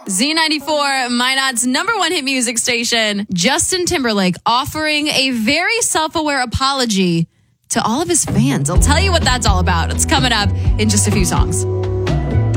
Z94, Minot's number one hit music station. Justin Timberlake offering a very self-aware apology to all of his fans. I'll tell you what that's all about. It's coming up in just a few songs.